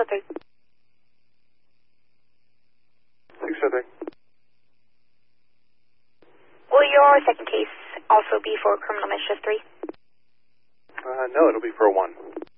603. 603. Will your second case also be for criminal mischief 3? No, it'll be for a 1.